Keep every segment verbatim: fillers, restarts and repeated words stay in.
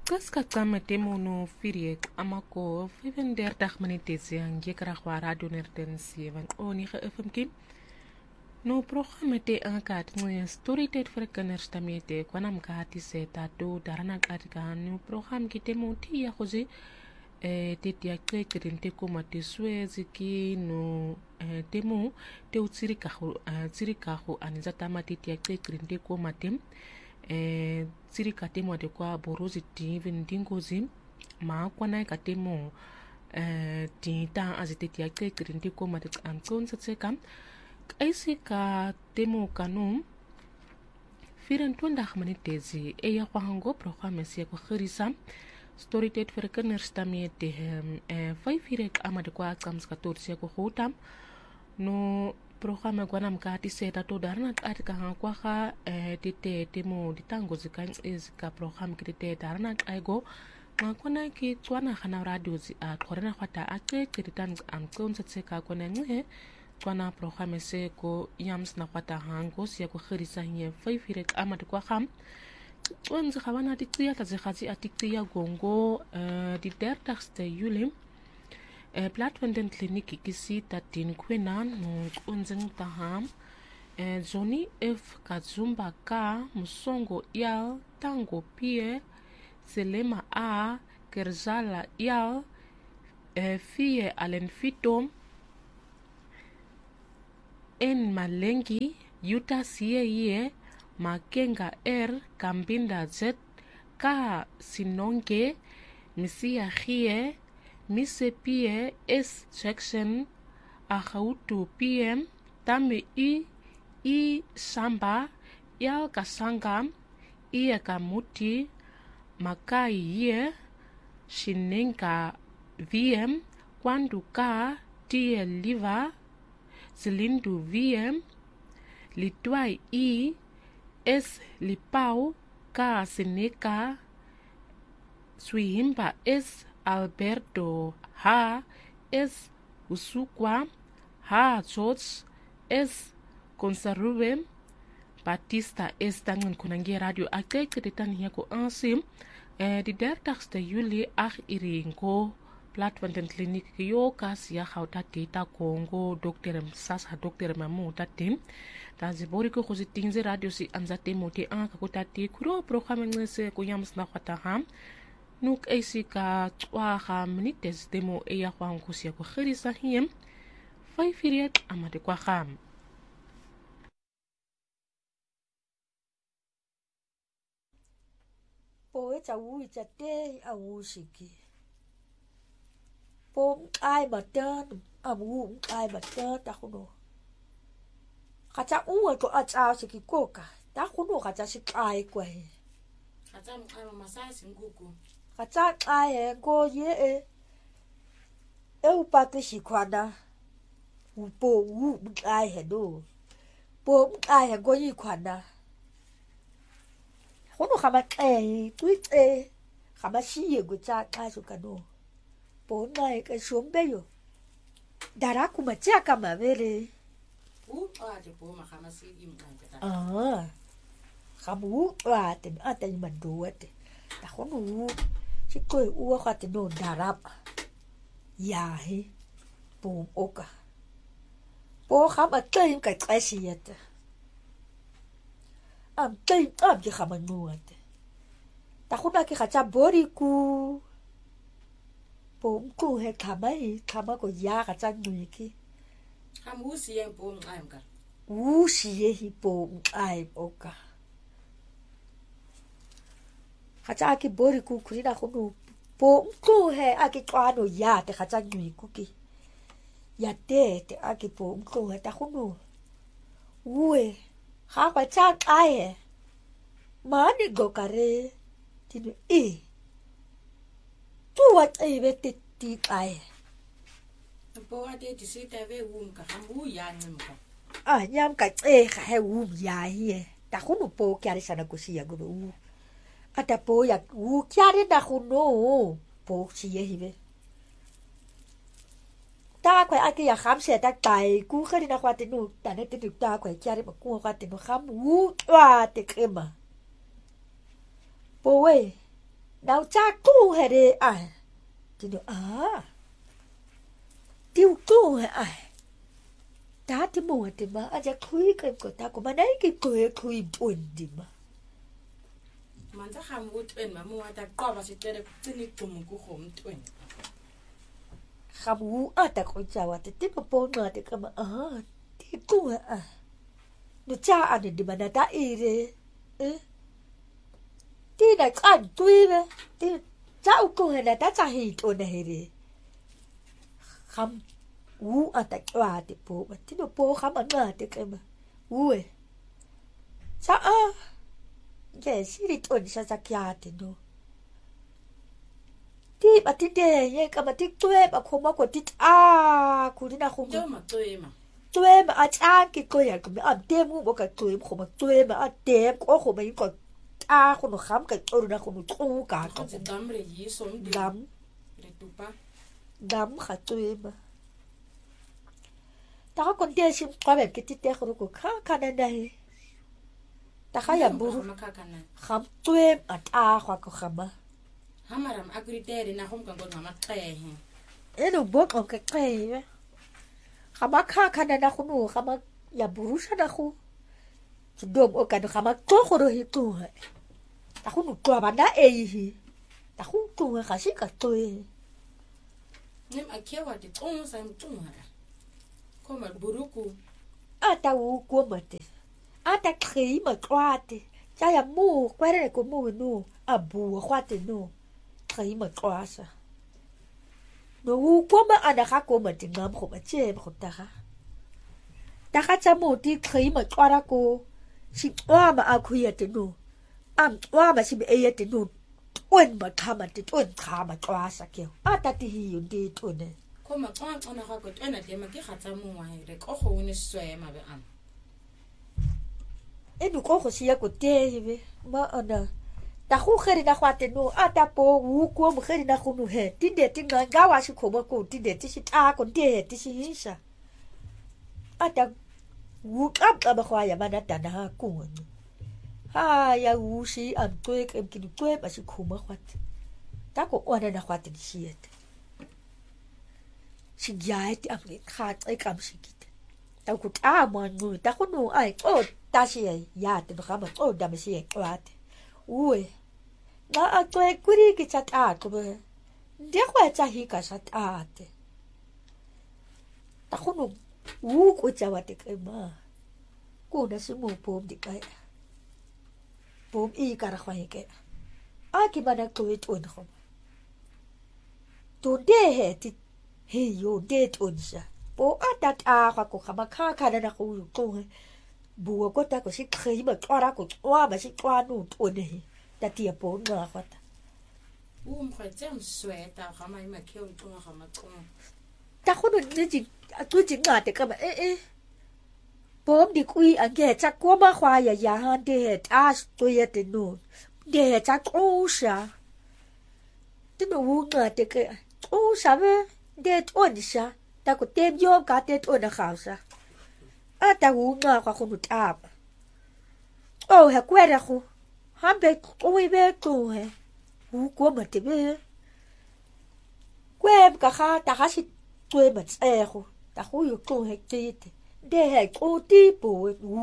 Kaska kama temo no firie amako vijfendertig minutes yang je krijgt waar radio nertensie want oh nie F M kim no programma te aankaat no storytime vir kinders daarmee te kwanam kaati se tato darana katika no programma ki temo tia khozi eh te tia krekrin te koma te swezi ki no eh, temo te utsirika ho uh, tsirika ho anizata mate tia krekrin te koma tem eh tsirika temo de kwa borozi tiv ndingozi ma kwana ka temo eh tinta azite tia krekrin te koma te antsonsa tsekam Aisi ka temo kanum vierentwintig minutes e ya kwahango programma se ko gerisa storytime vir kinders daarmee te eh vyf ure amade kwa kams ka tot se ko hotam no programma kwanam ka ti se tato darna at ka kwa ga eh te temo ditango zikan is ka programma ki te darna aigo ma kona ki tswana khana radio zi a khorena khata a ke ke ditan am konsa se ka kona nge Kwana programma se ko yams na kwata hango se ko gerisa hier vyf ure amade kwa kham ons gawana die tria dat ze gatsi atiktia gongo eh die dertigste Julie eh platvinden kliniek kisi tatin kwenan no onzen taham eh Johnny F Kazumba ka musongo yal tango pie selema a kerzala yal eh fie alen fitom en malengi yuta siye Makenga R Kambinda Z Ka Sinonge Misia Gie Mise Pie S Section Ahautu P M Tame I I Samba Yal Kasanga Ia Kamuti Makai Ye Shinenka V M Kwandu Ka Tie Liva Zilindu V M Litwai I S Lipau Ka Seneka Swihimba S Alberto Ha S Usukwa Ha George S Consarube Batista S Tangen Konangi Radio Akte Kretan Hiako Ansim eh, die dertigste Julie ach Iringo Platvinden kliniek yo kas ya khauta tita Kongo dokter Sasa dokter Mamu tatim ta zibori ko khozitinze radio si anzate moti an ka kutati kuro programme ngese ko yams na khata ham nuk esika twa ha minutes demo e ya kwang ko sia ko khirisa hiem vyf ure amade kwa kham po e ta ui ta te a usiki po ai batan abu ai batan ta kuno kata uwa ko ata siki koka ta kuno kata si ai kwe kata ai mama singuku kata ai go ye e e upate si kwana upo u ai hedo po ai go yi kwana kuno kama ai tuite kama si ye go ta ai so kano po nai ka shombe yo daraku macha kama vere u ate po makama si imkanta ah kamu ate ate manduate ta khonu si ko u khate no darap ya he po oka po khama tsaim ka tsasiyata am tsaim am ji khama nuate ta khona ki khacha boriku po ku he khama hi khama ko ya ka tsa nuiki Hamusi yang pun ayam kan. Usi ye hipo ayam oka. Hacha aki bori kukuri na kunu po mku he aki kwano ya te hacha nyui kuki. Ya te te aki po mku he ta kunu. Uwe hapa chan aye. Mani gokare tinu e. Tuwa ebe te ti aye. Po ate ti sita ve um ka hamu ya nyamka. Ah nyam ka e ka he um ya hie. Ta kunu po kiari sana kusia go u. Ata po ya u kiari da kunu po si ye hive. Ta kwa ake ya kham se ta tai ku khari na kwate nu ta ne te ta kwa kiari ma ku kwate nu kham u wa te kema. Po we nào cha cu hay đi ai thì nó à tiêu cu hay ai ta thì mua thì mà anhจะคุยกันก็ตาก็มาได้กี่คุยคุยปุ่นดิมามันจะทำกูตุ่นมามัวแต่ก็ว่าสิเจอได้ที่นี่กลุ่มกูขมตุ่นคำวูอ่ะแต่คนจะว่าแต่ที่มาปนมาแต่ก็มาอ่าที่กูอ่ะหนูจ้าอันนี้ดิมันน่าตาอีเรเอ๊ะที่ไหนกันตุยไหมที่จ้าอุกุเห็นน่าตาจะหิตัวไหนเรคำวูอ่ะแต่ว่าที่ปูมันที่หนูปูคำมันมาแต่ก็มาวูเอ๋จ้าอ่ะแกสิริตุนชาจักยาติโนที่ปฏิเดยก็มาที่ตัวมาคงมากกว่าที่อ่าคุณที่น่าคงเจ้ามาตัวมาตัวมาอาจารย์กิก็อยากก็อ่านเต็มงูบอกกับตัวคงมาตัวมาอ่านเต็มก็คงมายิ่งกว่าอ่าคนหนูค้ำกับตัวนะคนหนูทูกันก็จะดำเลยยี่สมดำเลยตุปะดำค่ะตัวมาแต่ก็คนเดียวชิมก็แบบกิจเดียวคนกูข้าขนาดไหนแต่ข้าอยากบูรุคำตัวอัดอาขวาก็คำมาฮามารำอักริเตอร์นะผมกันก็ทำมาเตะเองเอ็นหนูบอกเอาแก่ๆไหมคำว่าข้าขนาดนั้นคุณหนูคำว่าอยากบูรุชนะคุณจะดมโอกาสคำว่าตัวคนเราหิวตัวแต่คุณหนูตัวมันได้เองแต่คุณตัวข้าชิกับตัวนี่มาเขียวว่าที่ตุ้งใส่ตุ้งอะไรก็มาบูรุกูอาแต่วูกลัวหมดเลยอาแต่ขี้หมดกว่าดิจะอย่ามูกไว้ได้กูมูนูอ่ะบัวกว่าดินูขี้หมดกว่าซะหนูกลัวมาอันนะคะกูเหมือนจะงามผมมาเจ็บคนตาค่ะแต่ข้าจะมูที่ขี้หมดกว่าละกูชิว่ามาเอาคุยดินูอ่ะว่ามาชิบเอียดินูอ้วนมาทำมันติดอ้วนขาหมดกว่าสักเกี่ยวอาแต่ที่หิวดีทุนเนี่ยก็มาก้อนก้อนนะคะก็ตัวนั้นเดี๋ยวมันก็ขาดจมูกไว้เลยก็คงนี่สวยมาแบบอันเอ็นดูก็ขอเสียกูเตะใช่ไหมมาอันน่ะแต่คู่เคยนะควาเตนูอาแต่โปวูกลัวมันเคยนะคุณหนูเห็นที่เด็ดที่งานก้าวาชิโคมากูที่เด็ดที่ชิตาคนเด็ดที่ชิฮิชาอาแต่วูกับกับควายมันนั่นแต่นะกูฮ่ายาวูชีอันตัวเอ็มกินตัวมาชิโคมาควาแต่กูอ้วนนะควาเตนเชียดชิยายที่อันนี้ขาดไอ้คำชิกิตแต่กูอ้ามันงูแต่คุณหนูไอ้โอ้ตาเสียยาติดนะครับโอ้ดำเสียกว่าดอุ้ยน่าตัวกุริกิจัดอาดกูเบเดี๋ยวว่าจะฮิกัสัดอาดแต่คุณหนูวูกูจะว่าติดกันมากูน่ะสมูผมดิกันผมอีการควายแกอากิบันนักตัวตุนเขาตุนเดเหติเฮียเดตุนซะโปอาดัดอาควากูขมาฆ่าขาดนะกูอยู่กูบัวก็แต่ก็ชิเคยแบบว่ารักกูว่าแบบชิว่าหนูตัวนี้แต่เตียโปนมาควาอุ้มควายเจ้าสวยแต่เขาไม่มาเคี่ยวตัวเขามากุ้งแต่คนอื่นจริงตัวจริงอ่ะแต่ก็แบบเอ๊ะเอ๊ะผมดิคุยอันแกจะกลัวมาควายอย่าหันเดดอาตัวยัดนูเดดจะกู้ซะที่หนูเงาแต่ก็กู้ซะเว้เดดอ้วนซะแต่ก็เต็มโยมกับเดดอ้วนข่าวซะอาแต่หูเงาควาคนอุดอาบโอ้เหกเวรคูฮัมเบกโอ้ยเบกตัวเหหูกลัวเหมือนที่เบกเวมกับข้าแต่ข้าชิตัวเหมือนเอ๋คูแต่หูอยู่ตัวเหกจีดเดเหกโอ้ตีปูหู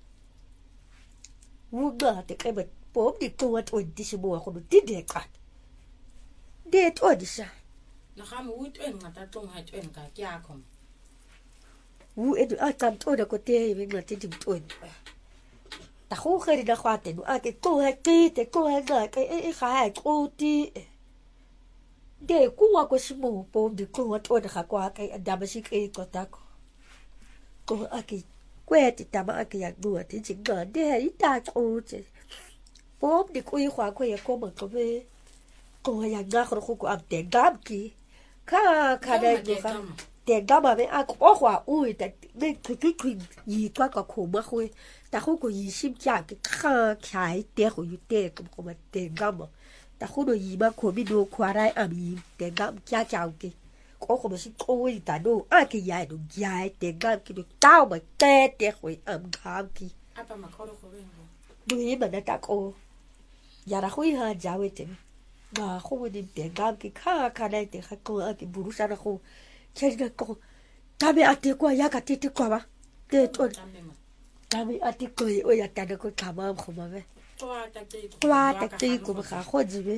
หูเงาแต่ก็แบบผมดิตัวตัวที่สมองคนอุดที่เด็กกันเด็ดอ้วนซะนะคะมูดเอ็นมาตาตรงให้เอ็นกับยาคมวูเอ็ดอาจารย์ตัวเด็กก็เตะเป็นเงินที่ดิ่มตัวแต่คู่เคยได้ควาแต่หนูอาจจะกู้ให้ตีแต่กู้ให้เงินไอ้ไอ้ขายให้กู้ตีเด็กกู้ว่าก็สมูผมเด็กกู้ว่าตัวนะคะกว่าไอ้อันดามาชิกเองก็ตาก็ก็อากิแกวติดตามอากิอยากดูที่จริงเงินเด็กอีตาโอ้เจ้ผมเด็กกู้ขวาคุยกับกูเหมือนกับเว้กูอยากได้คนคู่กูอ่ำแต่งามกี่ข้าข้าได้ดูค่ะแต่ก็มาไม่อากูบอกว่าอุ้ยแต่ไม่คือคือคือยีกว่าก็ขู่มาคุยแต่คู่กูยีชิมจากก็ข้าขายเตี้ยกูอยู่เตี้ยกับกูมาแต่ก็มาแต่คู่ดูยีมาขู่ไม่ดูควาไรอ่ะมีแต่ก็จ้าเจ้ากี่กูกูมาชิโอ้ยแต่ดูอ่ะกี่ยายดูยายแต่ก็กี่ดูเต้ามาเตี้ยเตี้ยคุยอ่ะข้ามกี่อ่ะประมาณเขาดูเขาเรื่องดูยี่มันน่าตาโกยาละคุยหาจ้าเวที Nga go di tega ke kha kha na te ga ko a ke burusa na go ke ga ko tabe ate kwa ya ka tete kwa ba te to tabe ate ko o ya ta ko tlama go ba be kwa ta te ko ga go jibe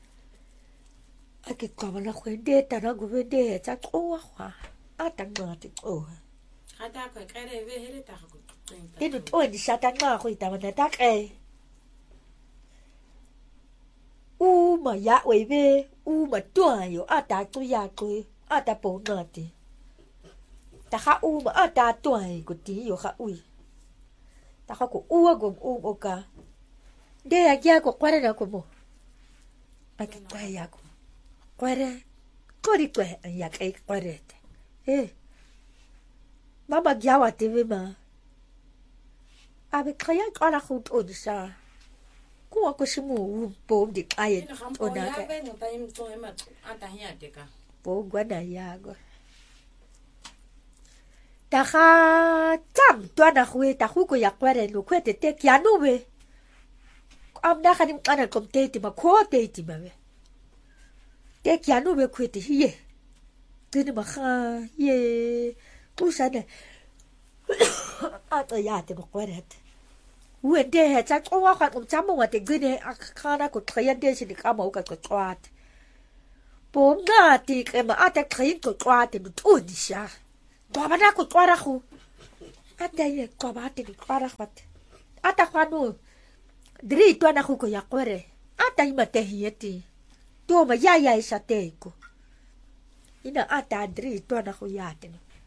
a ke kwa na go de ta na go be de tsa tsoa gwa a ta nga te tsoa ga ta ka kere be hele ta go tsinta e no to di sa ta nga go ita ba ta ke u ma ya we be u ma tua yo a ta tu ya ko a ta po na ti ta ha u ma a ta tua ko ti yo ha ui ta ha ko u go u o ka de ya ya ko kware na ko mo a ki kwa ya ko kware ko ri kwa ya ka kware te e mama ya wa te ve ma a be kaya ka la go to di sa ko ko simu po di ai o na ka be no ta im to ema ata hia te ka po gwa na ya go ta ha tam to na khwe ta khu ko ya kware no kwete te kya no be am na khadim kana kom te ti ma ko te ti ma be te kya no be kwete hiye te ni ma kha ye ku sa ne a to ya te mo kware Uwe de he cha tsoa kwa mtsamo wa te gine akana ko tkhaya de si ka mo ka ko twat. Po nga ti ke ma ata khayin ko twat du to di sha. Ba bana ko twara khu. Ata ye ko ba te di twara khwat. Ata khwanu. Dri to na khu ko ya kwere. Ata ima te hieti. To ma ya ya isa te ko. Ina ata dri to na khu ya te.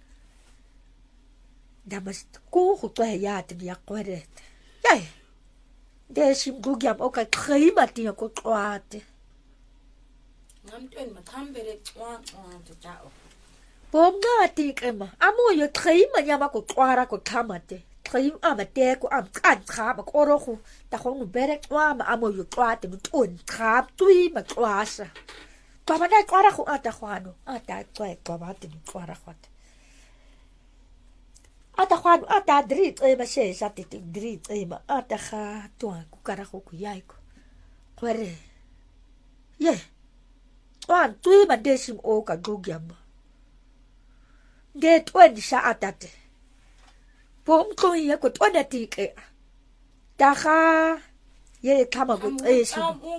Damas ko khu to ya te ya kwere. Ai. Desim gugyam o ka khima ti ko twate. Ngam tuen ma thambere twa twa ta o. Bom ga ti kema. Amo yo khima nya ma ko twara ko thamate. Khim ama te ko am kan kha ba ko ro khu ta ko mu bere twa ma amo yo twate mu tun kha tui ma twasa. Ba ba na twara khu ata khwano. Ata twa ko ba ti twara khwat. Ata khwanu ata drit e ma se sa te drit e ma ata kha tua ku kara ku yai ko kwere ye wan tui ma desim o ka gugyam de twen sa ata te pom ko ye ko tona ti ke ta kha ye kama go e si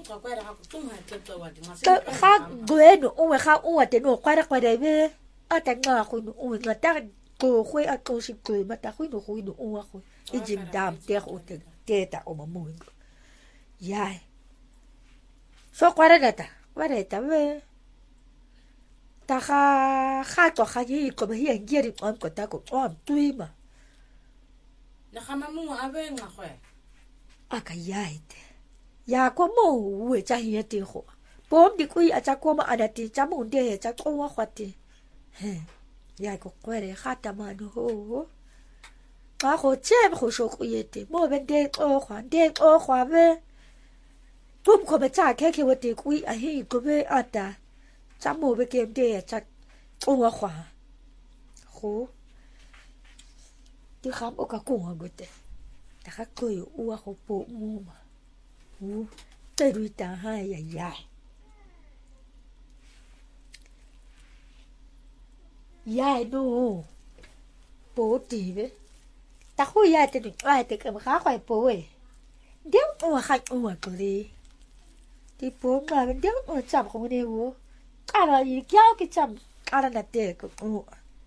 kha gweno o kha o te no kwara kwere be ata nga khu o nga ta ko khoi a ko si ko mata khoi no khoi no o khoi e jim dam te o te te ta o mamu yai so kwara data kwara ta we ta kha kha to kha yi ko be yen geri on ko ta ko on tuima na khama mu a be nga khwe aka yai te ya ko mo we cha hi te kho pom di kui a cha ko ma ada ti cha mu de cha ko wa khwati he ya ko kwere khata manu ho ka go tshebe go sho go yete mo be de o khwa de o khwa be pum ko be tsa ke ke wote kui a hi ko be ata tsa mo be ke de tsa o wa khwa go ti kham o ka ko go te ta ka ko yo o go po mu ma u te ru ta ha ya ya ya no po ti ve ta khu ya te ni ai te ka kha khoi po e de o kha o ko ri ti po ma de o cham ko ne wo ka ra yi kya ki cham ka ra na te ko o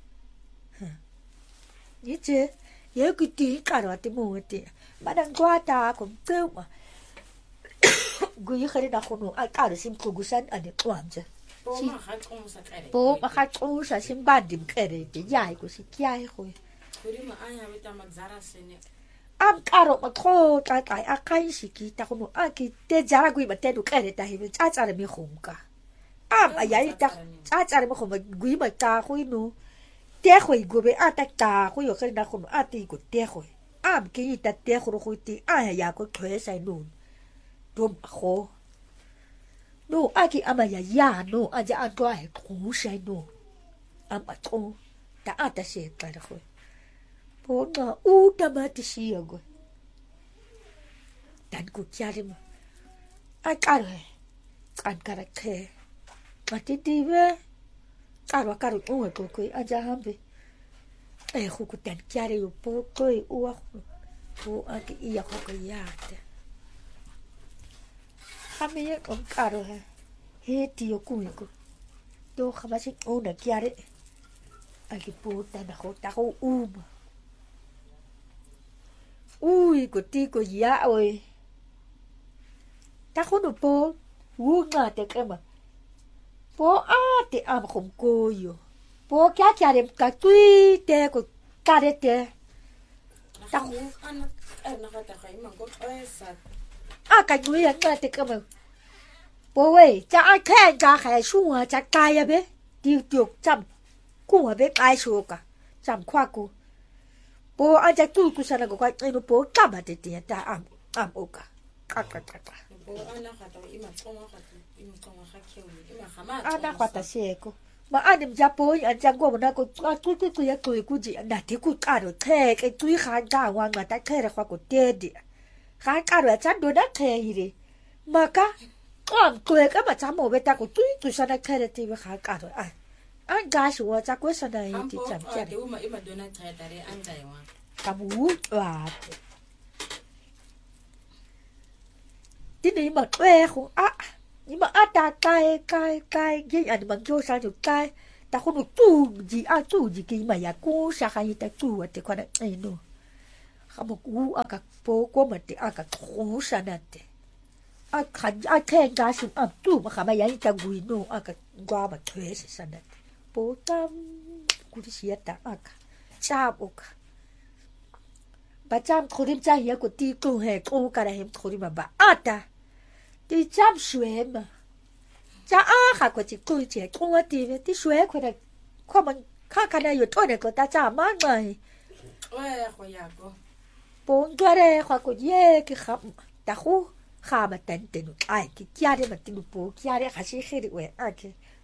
ni che ye ki ti ka ra te mo te ba dan kwa ta ko te ma gu yi khari na khono a ka ra sim ko gusan ane kwam je po ma kha ko sa kare po ma kha ko sa sim ba dim kare te ya ko si kya ko kuri ma anya beta magzara sene am karo ma tro ta ta a kai si ki ta khono a ki te jara gui ma te du kare ta hi cha cha re mi khum ka am a ya ta cha cha re mi khum gui ma ta khu nu te khoi go be a ta ta khu yo khari na khono a ti ko te khoi am ki ta te khu khu ti a ya ko thwe sai nu dum kho no aki ama ya ya no aja atwa he khu sai no ama to ta ata se ta re khoi po na u ta ma ti si go dan ku kya re ma a ka re an kara khe matiti ve karo karo uwe ko ko aja hambe e khu ku tan kiare yo po ko u a po a ki ia ko ko yate hame ye on karo he he ti yo ku ko do khabasi ona kiare a ki po tan ho ta ho um ui ko ti ko ya oi ta khu no po u nga te kama po a te am khom ko yo po kya kya re ka tui te ko ka re te ta khu ana ana ka ta khai ma ko esa a ka tui ya nga te kama po we cha a khen cha khai shu ha cha ka ya be ti tu cham ku ha be kai shu ka cham kwa ku po a cha tu ku sa na ko ka no po ka ba te te ta am am o ka ka ka ka po ana ka ta ima tsoma ka ima tsoma ka kheu ima khama ana kwa ta seko ma ani mja po an jang go na ko tu tu tu ya tu ku ji na te ku ka ro the ke tu kha ga wa ma ta the re kwa ko te di kha ka ro cha do na the hi re ma ka am ku ka ma cha mo be ta ko tu tu sa na the re ti ba kha ka ro a an ga shi wa cha ko sa na yi ti cham cha de uma ima do na the ta re an dai wa ka bu wa ti ni ma twe khu a ni ma a ta kai kai kai ye an ma jo sa ju kai ta khu no tu ji a tu ji ki ma ya ku sa kha yi ta tu wa te kwa na ai no kha mo ku a ka po ko ma te a ka khu sa na te a kha a khe ga su a tu ma kha ma ya ta gu no a ka gwa ba twe sa na te po tam ku ti sia ta a ka cha o ka ba cham khu rim cha ya ko ti ku he ku ka ra hem khu rim ba a ta ti cham shue ma cha a kha ko chi ku che ku wa ti ve ti shue ko da ko man kha kha na yo to ne ko ta cha ma ngai oe kho ya ko po ngwa re kha ko ye ki kha ta khu kha ba tan te no ai ki kya re ma ti no po kya re kha shi khiri we a ke